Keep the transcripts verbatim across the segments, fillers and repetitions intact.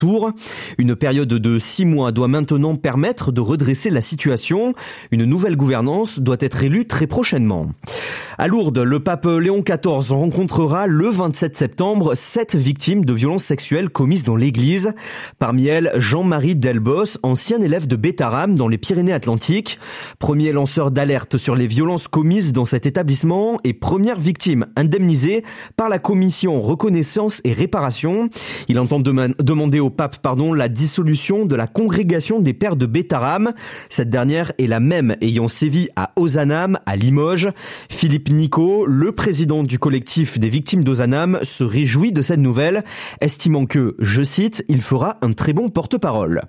tour. Une période de six mois doit maintenant permettre de redresser la situation. Une nouvelle gouvernance doit être élue très prochainement. À Lourdes, le pape Léon quatorze rencontrera le vingt-sept septembre sept victimes de violences sexuelles commises dans l'église. Parmi elles, Jean-Marie Delbos, ancien élève de Bétharram dans les Pyrénées-Atlantiques. Premier lanceur d'alerte sur les violences commises dans cet établissement et première victime indemnisée par la commission reconnaissance et réparation. Il entend dem- demander au pape pardon, la dissolution de la congrégation des pères de Bétharram. Cette dernière est la même ayant sévi à Ozanam, à Limoges. Philippe Nico, le président du collectif des victimes d'Ozanam, se réjouit de cette nouvelle, estimant que, je cite, il fera un très bon porte-parole.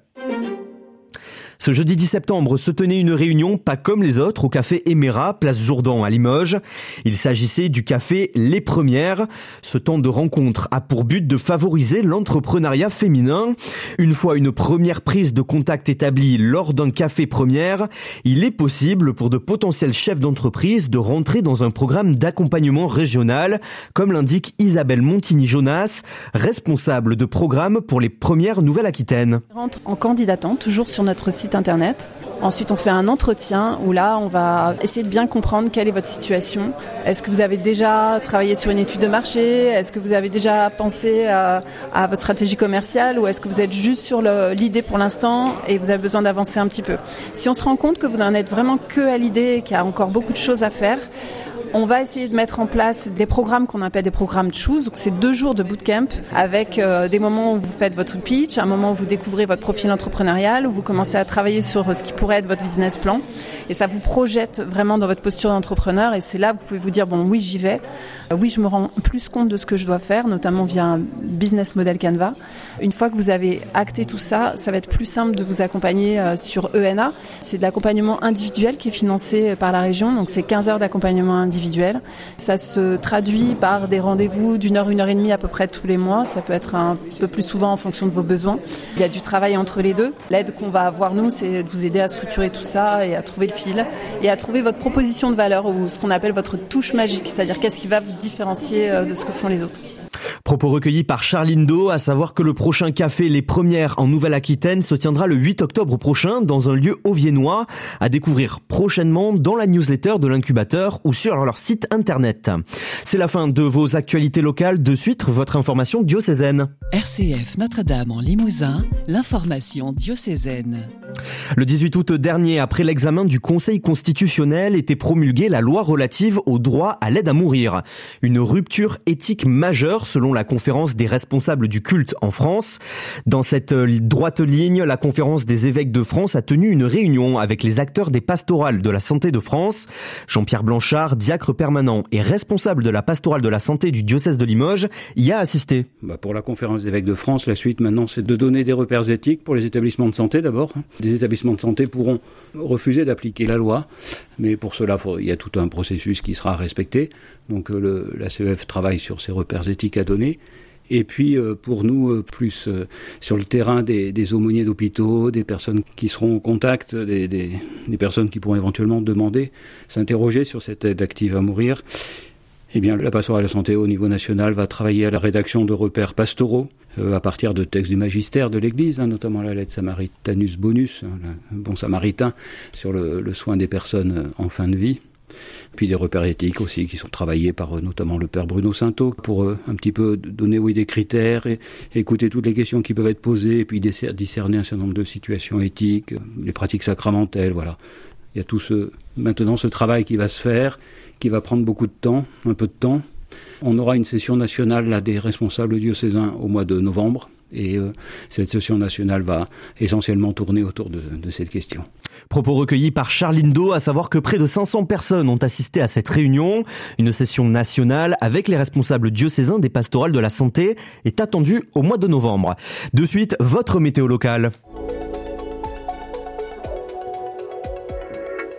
Ce jeudi dix septembre se tenait une réunion pas comme les autres au café Emera, place Jourdan à Limoges. Il s'agissait du café Les Premières. Ce temps de rencontre a pour but de favoriser l'entrepreneuriat féminin. Une fois une première prise de contact établie lors d'un café Première, il est possible pour de potentiels chefs d'entreprise de rentrer dans un programme d'accompagnement régional, comme l'indique Isabelle Montigny-Jonas, responsable de programme pour les Premières Nouvelle-Aquitaine. On rentre en candidatant, toujours sur notre site internet. Ensuite, on fait un entretien où là, on va essayer de bien comprendre quelle est votre situation. Est-ce que vous avez déjà travaillé sur une étude de marché ? Est-ce que vous avez déjà pensé à, à votre stratégie commerciale ? Ou est-ce que vous êtes juste sur le, l'idée pour l'instant et vous avez besoin d'avancer un petit peu ? Si on se rend compte que vous n'en êtes vraiment que à l'idée et qu'il y a encore beaucoup de choses à faire, on va essayer de mettre en place des programmes qu'on appelle des programmes Choose. C'est deux jours de bootcamp avec euh, des moments où vous faites votre pitch, un moment où vous découvrez votre profil entrepreneurial, où vous commencez à travailler sur ce qui pourrait être votre business plan. Et ça vous projette vraiment dans votre posture d'entrepreneur. Et c'est là que vous pouvez vous dire, bon, oui, j'y vais. Euh, oui, je me rends plus compte de ce que je dois faire, notamment via un business model Canva. Une fois que vous avez acté tout ça, ça va être plus simple de vous accompagner euh, sur E N A. C'est de l'accompagnement individuel qui est financé par la région. Donc, c'est quinze heures d'accompagnement individuel. Ça se traduit par des rendez-vous d'une heure, une heure et demie à peu près tous les mois. Ça peut être un peu plus souvent en fonction de vos besoins. Il y a du travail entre les deux. L'aide qu'on va avoir, nous, c'est de vous aider à structurer tout ça et à trouver le fil et à trouver votre proposition de valeur ou ce qu'on appelle votre touche magique, c'est-à-dire qu'est-ce qui va vous différencier de ce que font les autres. Propos recueillis par Charline Do, à savoir que le prochain café Les Premières en Nouvelle-Aquitaine se tiendra le huit octobre prochain dans un lieu auviennois, à découvrir prochainement dans la newsletter de l'incubateur ou sur leur site internet. C'est la fin de vos actualités locales. De suite, votre information diocésaine. R C F Notre-Dame en Limousin, l'information diocésaine. Le dix-huit août dernier, après l'examen du Conseil constitutionnel, était promulguée la loi relative au droit à l'aide à mourir. Une rupture éthique majeure selon la conférence des responsables du culte en France. Dans cette droite ligne, la conférence des évêques de France a tenu une réunion avec les acteurs des pastorales de la santé de France. Jean-Pierre Blanchard, diacre permanent et responsable de la pastorale de la santé du diocèse de Limoges, y a assisté. Bah pour la conférence des évêques de France, la suite maintenant, c'est de donner des repères éthiques pour les établissements de santé d'abord. Des établissements de santé pourront refuser d'appliquer la loi, mais pour cela, il y a tout un processus qui sera respecté. Donc le, la C E F travaille sur ces repères éthiques à donner. Et puis euh, pour nous, euh, plus euh, sur le terrain des, des aumôniers d'hôpitaux, des personnes qui seront en contact, des, des, des personnes qui pourront éventuellement demander, s'interroger sur cette aide active à mourir. Eh bien, la pastorale de la santé au niveau national va travailler à la rédaction de repères pastoraux euh, à partir de textes du magistère de l'Église, hein, notamment la lettre Samaritanus Bonus, hein, le bon samaritain, sur le, le soin des personnes en fin de vie. Puis des repères éthiques aussi qui sont travaillés par euh, notamment le père Bruno Sainteau pour euh, un petit peu donner oui, des critères et, et écouter toutes les questions qui peuvent être posées et puis discerner un certain nombre de situations éthiques, les pratiques sacramentelles, voilà. Il y a tout ce, maintenant ce travail qui va se faire, qui va prendre beaucoup de temps, un peu de temps. On aura une session nationale là, des responsables diocésains au mois de novembre. Et euh, cette session nationale va essentiellement tourner autour de, de cette question. Propos recueillis par Charline Do, à savoir que près de cinq cents personnes ont assisté à cette réunion. Une session nationale avec les responsables diocésains des pastorales de la santé est attendue au mois de novembre. De suite, votre météo locale.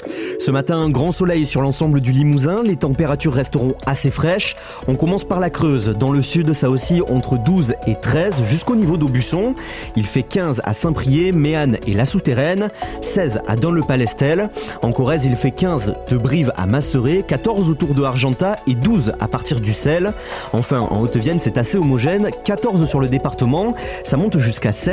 Ce matin, grand soleil sur l'ensemble du Limousin. Les températures resteront assez fraîches. On commence par la Creuse. Dans le sud, ça oscille entre douze et treize jusqu'au niveau d'Aubusson. Il fait quinze à Saint-Priest, Méanne et La Souterraine. seize à Dun-le-Palestel. En Corrèze, il fait quinze de Brive à Masseré, quatorze autour de Argentat et douze à partir du Sel. Enfin, en Haute-Vienne, c'est assez homogène. quatorze sur le département. Ça monte jusqu'à sept.